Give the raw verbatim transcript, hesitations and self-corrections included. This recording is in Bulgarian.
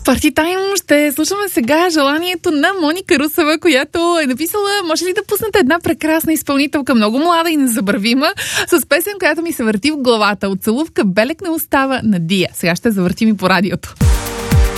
Парти тайм ще слушаме сега желанието на Моника Русева, която е написала: може ли да пуснете една прекрасна изпълнителка, много млада и незабравима, с песен, която ми се върти в главата. От целувка белек не остава на Дия. Сега ще завъртим и по радиото.